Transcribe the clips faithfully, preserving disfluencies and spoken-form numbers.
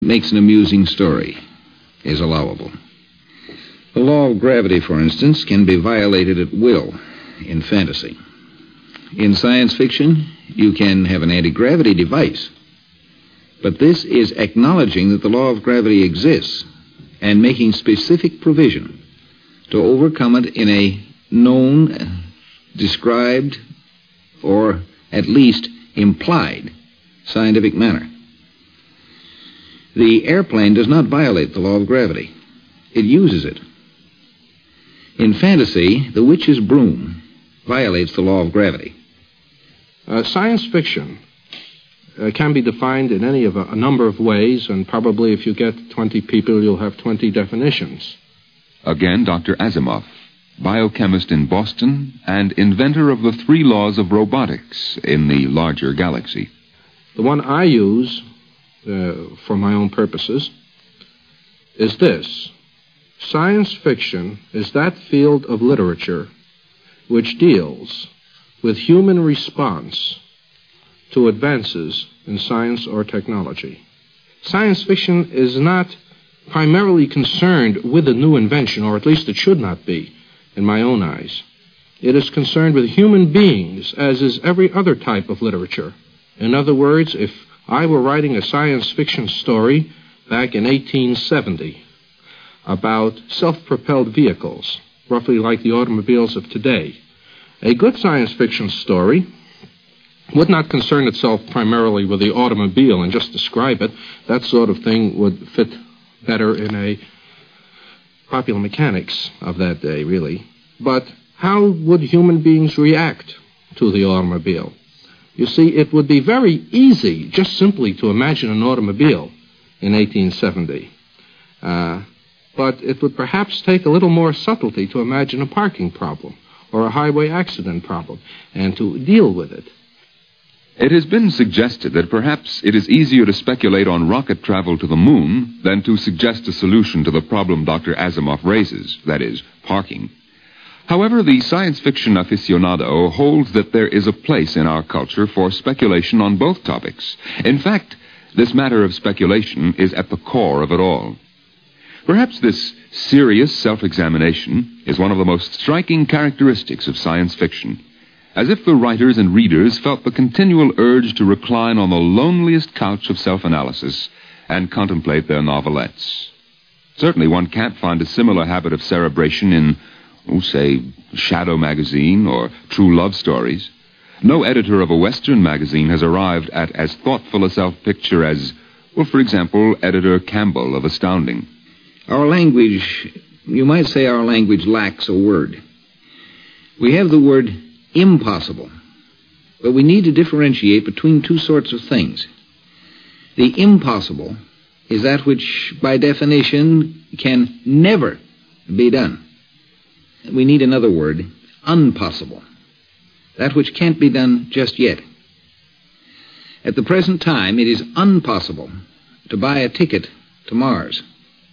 makes an amusing story is allowable. The law of gravity, for instance, can be violated at will in fantasy. In science fiction, you can have an anti-gravity device. But this is acknowledging that the law of gravity exists and making specific provision to overcome it in a known, described, or at least implied scientific manner. The airplane does not violate the law of gravity. It uses it. In fantasy, the witch's broom violates the law of gravity. Uh, science fiction uh, can be defined in any of a, a number of ways, and probably if you get twenty people, you'll have twenty definitions. Again, Doctor Asimov, biochemist in Boston and inventor of the three laws of robotics in the larger galaxy. The one I use uh, for my own purposes is this. Science fiction is that field of literature which deals with human response to advances in science or technology. Science fiction is not primarily concerned with a new invention, or at least it should not be, in my own eyes. It is concerned with human beings, as is every other type of literature. In other words, if I were writing a science fiction story back in eighteen seventy about self-propelled vehicles, roughly like the automobiles of today, a good science fiction story would not concern itself primarily with the automobile and just describe it. That sort of thing would fit better in a popular mechanics of that day, really. But how would human beings react to the automobile? You see, it would be very easy just simply to imagine an automobile in eighteen seventy. Uh, but it would perhaps take a little more subtlety to imagine a parking problem or a highway accident problem and to deal with it. It has been suggested that perhaps it is easier to speculate on rocket travel to the moon than to suggest a solution to the problem Doctor Asimov raises, that is, parking. However, the science fiction aficionado holds that there is a place in our culture for speculation on both topics. In fact, this matter of speculation is at the core of it all. Perhaps this serious self-examination is one of the most striking characteristics of science fiction, as if the writers and readers felt the continual urge to recline on the loneliest couch of self-analysis and contemplate their novelettes. Certainly one can't find a similar habit of cerebration in, oh, say, Shadow magazine or True Love Stories. No editor of a Western magazine has arrived at as thoughtful a self-picture as, well, for example, editor Campbell of Astounding. Our language, you might say our language lacks a word. We have the word impossible, but we need to differentiate between two sorts of things. The impossible is that which, by definition, can never be done. We need another word, unpossible, that which can't be done just yet. At the present time, it is impossible to buy a ticket to Mars.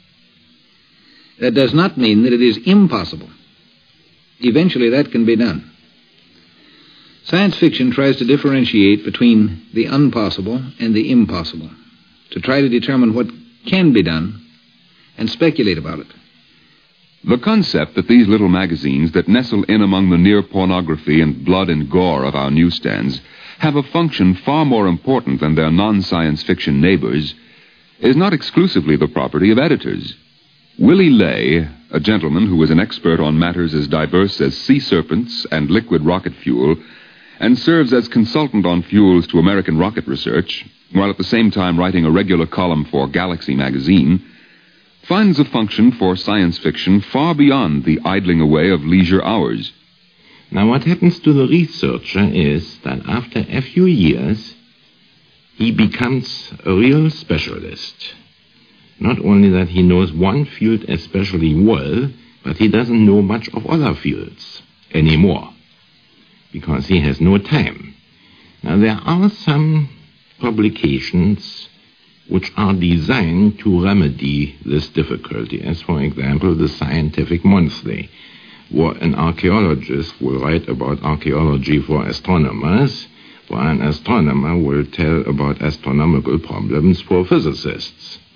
That does not mean that it is impossible. Eventually, that can be done. Science fiction tries to differentiate between the impossible and the impossible, to try to determine what can be done and speculate about it. The concept that these little magazines that nestle in among the near pornography and blood and gore of our newsstands have a function far more important than their non-science fiction neighbors is not exclusively the property of editors. Willie Ley, a gentleman who is an expert on matters as diverse as sea serpents and liquid rocket fuel, and serves as consultant on fuels to American Rocket Research, while at the same time writing a regular column for Galaxy magazine, finds a function for science fiction far beyond the idling away of leisure hours. Now, what happens to the researcher is that after a few years, he becomes a real specialist. Not only that he knows one field especially well, but he doesn't know much of other fields anymore, because he has no time. Now, there are some publications which are designed to remedy this difficulty, as, for example, the Scientific Monthly, where an archaeologist will write about archaeology for astronomers, while an astronomer will tell about astronomical problems for physicists.